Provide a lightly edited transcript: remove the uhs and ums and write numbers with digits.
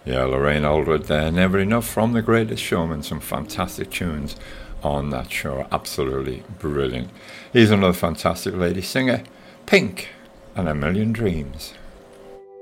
Yeah, Lorraine Allred there. Never Enough from The Greatest Showman. Some fantastic tunes on that show. Absolutely brilliant. Here's another fantastic lady singer, Pink, and A Million Dreams.